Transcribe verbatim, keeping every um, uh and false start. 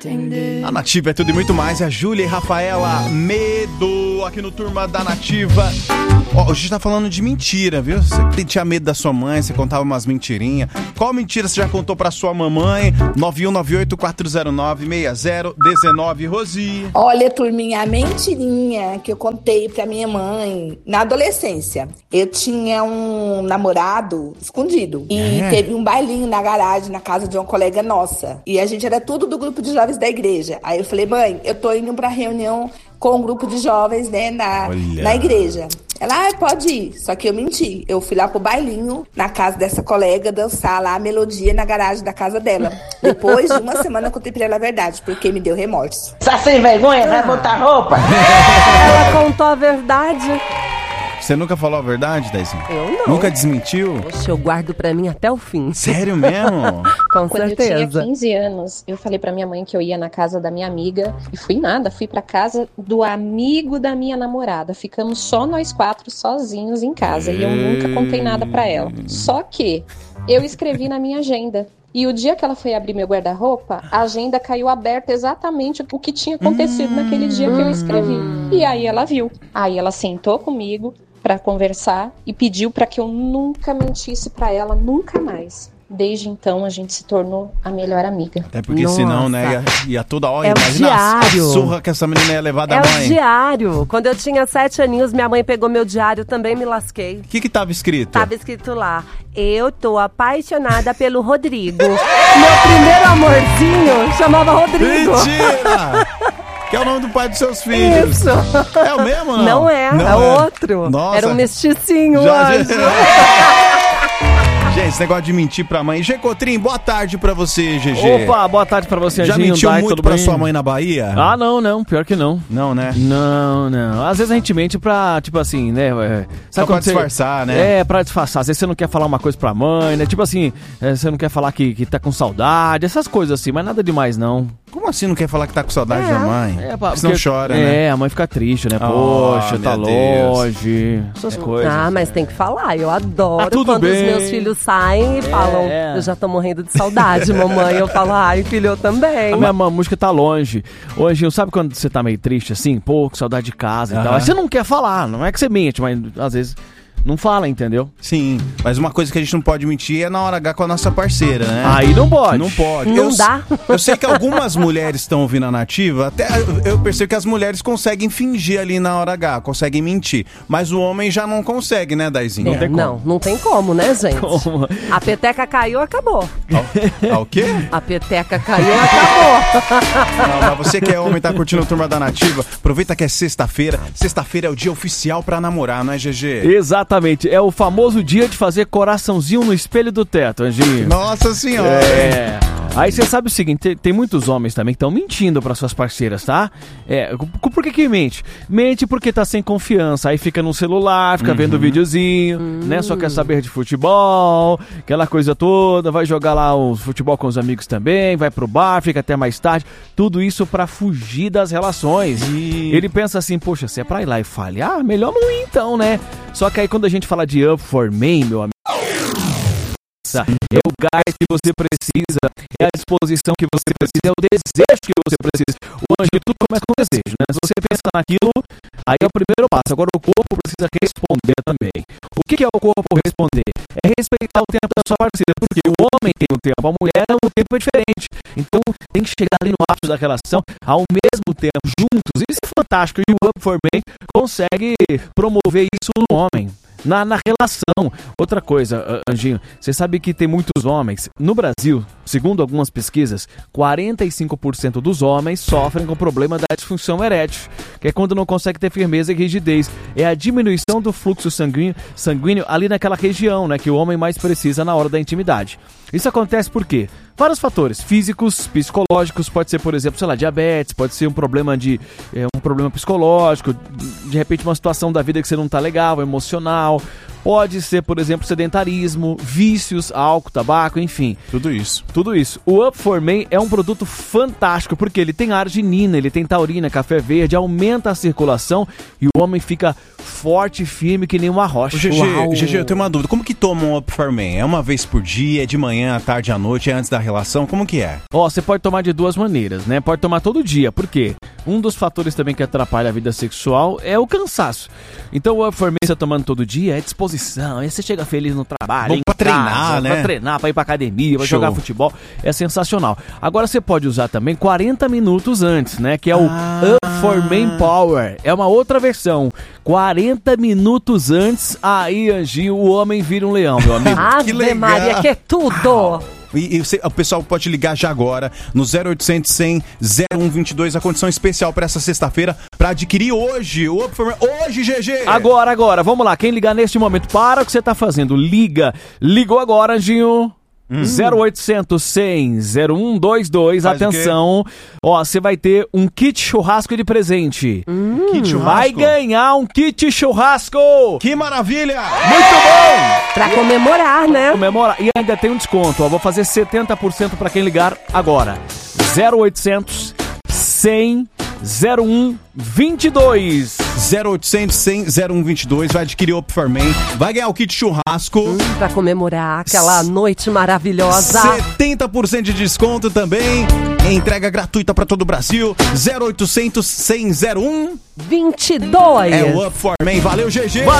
A Nativa é tudo e muito mais. É a Júlia e Rafaela, Medo, aqui no Turma da Nativa. Ó, a gente tá falando de mentira, viu? Você tinha medo da sua mãe, você contava umas mentirinhas. Qual mentira você já contou pra sua mamãe? nove um nove oito quatro zero nove seis zero um nove, Rosi. Olha, turminha, a mentirinha que eu contei pra minha mãe na adolescência. Eu tinha um namorado escondido e é. teve um bailinho na garagem, na casa de uma colega nossa. E a gente era tudo do grupo de jovens da igreja. Aí eu falei, mãe, eu tô indo pra reunião com um grupo de jovens, né, na, na igreja. Ela, ah, pode ir. Só que eu menti. Eu fui lá pro bailinho, na casa dessa colega, dançar lá a melodia na garagem da casa dela. Depois de uma semana eu contei pra ela a verdade, porque me deu remorso. Tá sem vergonha? Vai botar roupa? Ela contou a verdade. Você nunca falou a verdade, Daizinho? Eu não. Nunca desmentiu? Poxa, eu guardo pra mim até o fim. Sério mesmo? Com Quando certeza. eu tinha quinze anos, eu falei pra minha mãe que eu ia na casa da minha amiga. E fui nada, fui pra casa do amigo da minha namorada. Ficamos só nós quatro sozinhos em casa. E eu nunca contei nada pra ela. Só que eu escrevi na minha agenda. E o dia que ela foi abrir meu guarda-roupa, a agenda caiu aberta exatamente o que tinha acontecido hum, naquele dia que eu escrevi. E aí ela viu. Aí ela sentou comigo para conversar e pediu para que eu nunca mentisse para ela, nunca mais. Desde então a gente se tornou a melhor amiga. É porque Nossa. senão, né, ia, ia toda hora, É imagina o diário. a surra que essa menina ia levar da é mãe. É o diário. Quando eu tinha sete aninhos, minha mãe pegou meu diário, também me lasquei. O que que tava escrito? Tava escrito lá, eu tô apaixonada pelo Rodrigo. Meu primeiro amorzinho chamava Rodrigo. Mentira! Que é o nome do pai dos seus filhos. Isso. É o mesmo, não? Não é, não é, é outro. Nossa. Era um mesticinho, Já, anjo. já... Gente, esse negócio de mentir pra mãe. G. Cotrim, boa tarde pra você, G G. Opa, boa tarde pra você, Já Anjinho. mentiu Dai, muito tudo pra bem? sua mãe na Bahia? Ah, não, não. Pior que não. Não, né? Não, não. Às vezes a gente mente pra, tipo assim, né? é, Só pra disfarçar, você... né? É, pra disfarçar. Às vezes você não quer falar uma coisa pra mãe, né? Tipo assim, é, você não quer falar que, que tá com saudade, essas coisas assim, mas nada demais, não. Como assim não quer falar que tá com saudade É. da mãe? É, pra, Senão porque, chora, é, né? É, a mãe fica triste, né? Oh, Poxa, tá meu Deus. longe. Essas coisas. Ah, mas tem que falar. Eu adoro Ah, tudo quando bem. os meus filhos saem e falam, É. eu já tô morrendo de saudade, mamãe. Eu falo, ai, filho, eu também. A minha música tá longe. Ô, Anjinho, sabe quando você tá meio triste assim? Pô, com saudade de casa e Aham. tal. Aí você não quer falar, não é que você mente, mas às vezes não fala, entendeu? Sim, mas uma coisa que a gente não pode mentir é na hora H com a nossa parceira, né? Aí não pode. Não pode. Não eu, dá. Eu sei que algumas mulheres estão ouvindo a Nativa, até eu percebo que as mulheres conseguem fingir ali na hora H, conseguem mentir. Mas o homem já não consegue, né, Daizinho? É, Não tem não, como. não tem como, né, gente? Como? A peteca caiu, acabou. Ah, o quê? A peteca caiu, acabou. Não, mas você que é homem e tá curtindo a Turma da Nativa, aproveita que é sexta-feira. Sexta-feira é o dia oficial pra namorar, não é, G G? Exatamente. É o famoso dia de fazer coraçãozinho no espelho do teto, Anjinho. Nossa senhora! É. Aí você sabe o seguinte, tem, tem muitos homens também que estão mentindo para suas parceiras, tá? É, por que que mente? Mente porque tá sem confiança, aí fica no celular, fica Uhum. vendo videozinho, Hum. né? Só quer saber de futebol, aquela coisa toda, vai jogar lá o futebol com os amigos também, vai pro bar, fica até mais tarde, tudo isso para fugir das relações. E... Ele pensa assim, poxa, se é pra ir lá e falhar, melhor não ir então, né? Só que aí quando a gente fala de Up for Me, meu amigo, é o gás que você precisa, é a disposição que você precisa, é o desejo que você precisa. O anjo, tudo começa com desejo, né? Se você pensa naquilo, aí é o primeiro passo. Agora o corpo precisa responder também. O que que é o corpo responder? É respeitar o tempo da sua parceira, porque o homem tem um tempo, a mulher o tempo é diferente. Então tem que chegar ali no ápice da relação ao mesmo tempo, juntos. Isso é fantástico e o Up for Me consegue promover isso no homem. Na, na relação. Outra coisa, Anjinho, você sabe que tem muitos homens. No Brasil, segundo algumas pesquisas, quarenta e cinco por cento dos homens sofrem com o problema da disfunção erétil, que é quando não consegue ter firmeza e rigidez. É a diminuição do fluxo sanguíneo, sanguíneo ali naquela região, né, que o homem mais precisa na hora da intimidade. Isso acontece por quê? Vários fatores físicos, psicológicos, pode ser, por exemplo, sei lá, diabetes, pode ser um problema de é, um problema psicológico, de repente uma situação da vida que você não tá legal, emocional, pode ser, por exemplo, sedentarismo, vícios, álcool, tabaco, enfim. Tudo isso. Tudo isso. O Up for Me é um produto fantástico, porque ele tem arginina, ele tem taurina, café verde, aumenta a circulação e o homem fica forte e firme que nem uma rocha. O G G, G G, eu tenho uma dúvida. Como que toma um Up For Men? É uma vez por dia, é de manhã, à tarde, à noite, é antes da relação? Como que é? Ó, você pode tomar de duas maneiras, né? Pode tomar todo dia. Por quê? Um dos fatores também que atrapalha a vida sexual é o cansaço. Então o Up For Men você tomando todo dia é disposição. Aí você chega feliz no trabalho, bom pra treinar, né? Pra treinar, pra ir pra academia, pra Show. jogar futebol. É sensacional. Agora você pode usar também quarenta minutos antes, né? Que é o Ah. Up For Men Power. É uma outra versão. quarenta minutos antes, aí, Anjinho, o homem vira um leão, meu amigo. Que Ave legal. Maria, que é tudo! E, e você- o pessoal pode ligar já agora no zero oitocentos, cem, zero um vinte e dois, a condição especial para essa sexta-feira, para adquirir hoje o Up For Men. Hoje, G G! Agora, agora, vamos lá. Quem ligar neste momento, para o que você tá fazendo. Liga. Ligou agora, Anjinho. zero oitocentos, cem, zero um vinte e dois. Faz o Atenção. Ó, você vai ter um kit churrasco de presente. Kit churrasco. Vai ganhar um kit churrasco. Que maravilha! Muito bom! Pra comemorar, né? Comemora. E ainda tem um desconto. Ó, vou fazer setenta por cento para quem ligar agora. zero oitocentos, cem, zero um vinte e dois. zero oitocentos, cem, zero um vinte e dois, vai adquirir o Up For Men, vai ganhar o kit churrasco. Pra comemorar aquela noite maravilhosa. setenta por cento de desconto também. Entrega gratuita para todo o Brasil. zero oitocentos, cem, zero um vinte e dois. é o Up For Men. Valeu, G G! Valeu!